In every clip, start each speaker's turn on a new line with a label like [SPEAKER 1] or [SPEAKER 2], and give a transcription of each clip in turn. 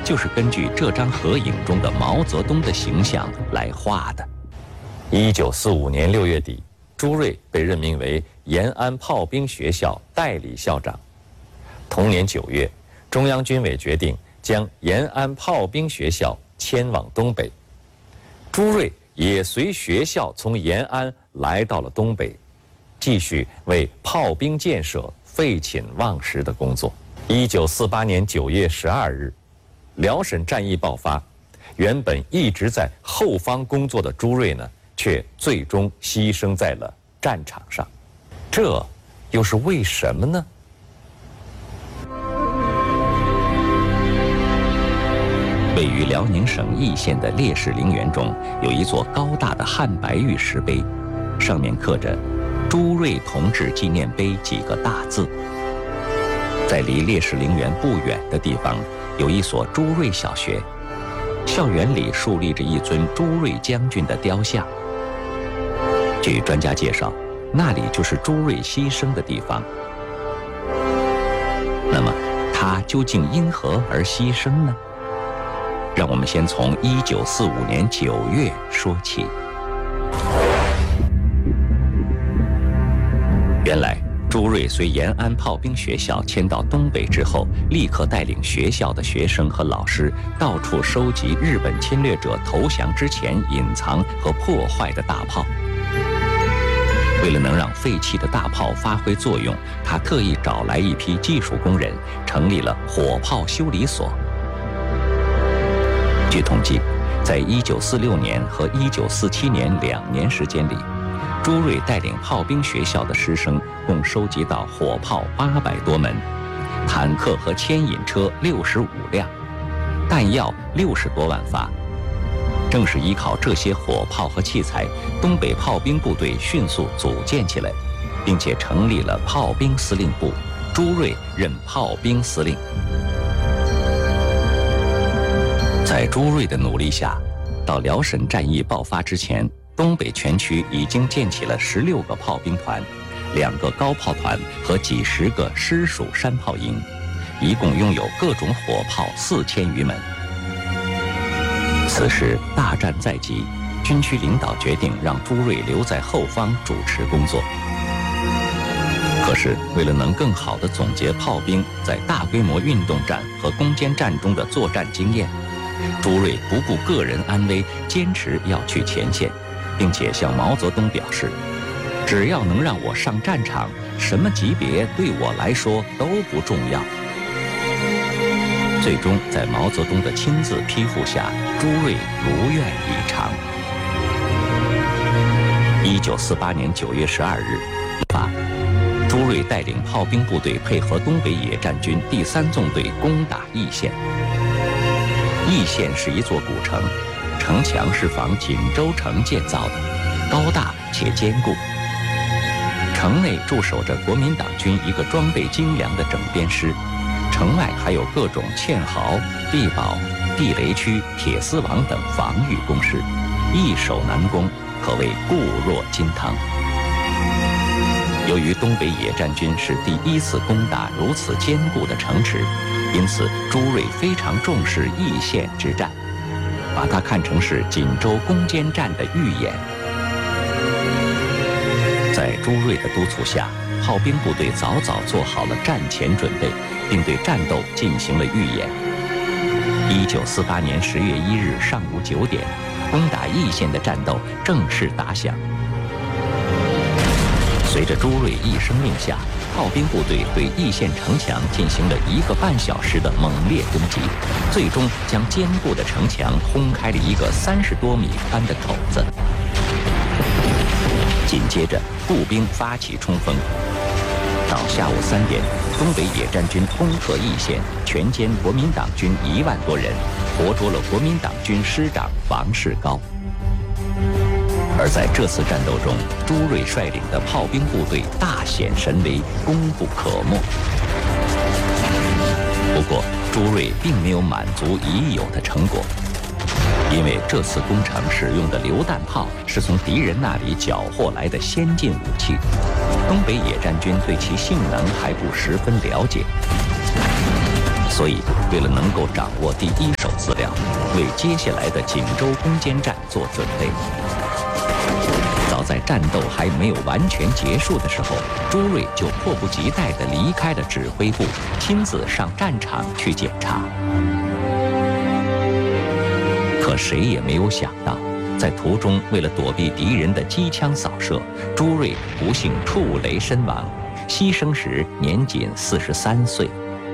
[SPEAKER 1] 就是根据这张合影中的毛泽东的形象来画的。1945年6月底，朱瑞被任命为延安炮兵学校代理校长。同年9月，中央军委决定将延安炮兵学校迁往东北，朱瑞也随学校从延安来到了东北，继续为炮兵建设废寝忘食的工作。1948年9月12日，辽沈战役爆发，原本一直在后方工作的朱瑞呢，却最终牺牲在了战场上，这又是为什么呢？位于辽宁省义县的烈士陵园中，有一座高大的汉白玉石碑，上面刻着“朱瑞同志纪念碑”几个大字。在离烈士陵园不远的地方，有一所朱瑞小学，校园里竖立着一尊朱瑞将军的雕像。据专家介绍，那里就是朱瑞牺牲的地方。那么，他究竟因何而牺牲呢？让我们先从1945年9月说起。原来，朱瑞随延安炮兵学校迁到东北之后，立刻带领学校的学生和老师到处收集日本侵略者投降之前隐藏和破坏的大炮。为了能让废弃的大炮发挥作用，他特意找来一批技术工人，成立了火炮修理所。据统计，在1946年和1947年2年时间里，朱瑞带领炮兵学校的师生共收集到火炮800多门，坦克和牵引车65辆，弹药60多万发。正是依靠这些火炮和器材，东北炮兵部队迅速组建起来，并且成立了炮兵司令部，朱瑞任炮兵司令。在朱瑞的努力下，到辽沈战役爆发之前，东北全区已经建起了16个炮兵团、2个高炮团和几十个师属山炮营，一共拥有各种火炮4000余门。此时大战在即，军区领导决定让朱瑞留在后方主持工作。可是，为了能更好地总结炮兵在大规模运动战和攻坚战中的作战经验，朱瑞不顾个人安危，坚持要去前线，并且向毛泽东表示，只要能让我上战场，什么级别对我来说都不重要。最终在毛泽东的亲自批复下，朱瑞如愿以偿。1948年9月12日，朱瑞带领炮兵部队配合东北野战军第3纵队攻打易县。易县是一座古城，城墙是仿锦州城建造的，高大且坚固。城内驻守着国民党军一个装备精良的整编师，城外还有各种堑壕、地堡、地雷区、铁丝网等防御工事，易守难攻，可谓固若金汤。由于东北野战军是第1次攻打如此坚固的城池，因此朱瑞非常重视易县之战，把它看成是锦州攻坚战的预演。在朱瑞的督促下，炮兵部队早早做好了战前准备，并对战斗进行了预演。1948年10月1日上午9点，攻打易县的战斗正式打响。随着朱瑞一声令下，炮兵部队对易县城墙进行了1个半小时的猛烈攻击，最终将坚固的城墙轰开了一个30多米宽的口子。紧接着，步兵发起冲锋。到下午3点，东北野战军攻克易县，全歼国民党军1万多人，活捉了国民党军师长王世高。而在这次战斗中，朱瑞率领的炮兵部队大显神威，功不可没。不过，朱瑞并没有满足已有的成果，因为这次攻城使用的榴弹炮是从敌人那里缴获来的先进武器，东北野战军对其性能还不十分了解。 所以为了能够掌握第一手资料，为接下来的锦州攻坚战做准备，早在战斗还没有完全结束的时候，朱瑞就迫不及待地离开了指挥部，亲自上战场去检查。可谁也没有想到，在途中为了躲避敌人的机枪扫射，朱瑞不幸触雷身亡，牺牲时年仅43岁。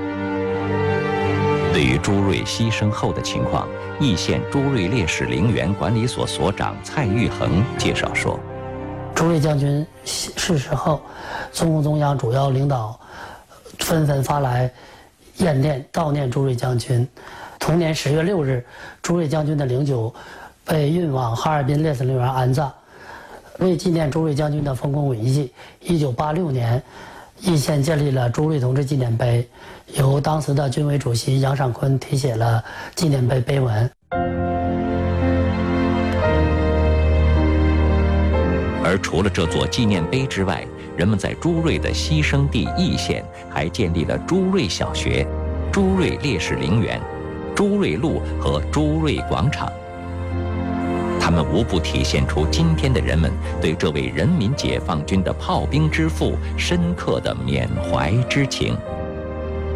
[SPEAKER 1] 对于朱瑞牺牲后的情况，易县朱瑞烈士陵园管理所所长蔡玉衡介绍说，
[SPEAKER 2] 朱瑞将军逝世后，中共中央主要领导纷纷发来唁电悼念朱瑞将军。同年10月6日，朱瑞将军的灵柩被运往哈尔滨烈士陵园安葬。为纪念朱瑞将军的丰功伟绩，1986年，易县建立了朱瑞同志纪念碑，由当时的军委主席杨尚昆题写了纪念碑碑文。
[SPEAKER 1] 而除了这座纪念碑之外，人们在朱瑞的牺牲地易县还建立了朱瑞小学、朱瑞烈士陵园、朱瑞路和朱瑞广场。他们无不体现出今天的人们对这位人民解放军的炮兵之父深刻的缅怀之情。